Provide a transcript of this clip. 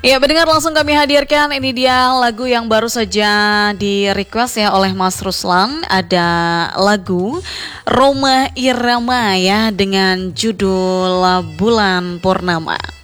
Ya, pendengar langsung kami hadirkan, ini dia lagu yang baru saja di request ya oleh Mas Ruslan. Ada lagu Rhoma Irama ya dengan judul Bulan Purnama.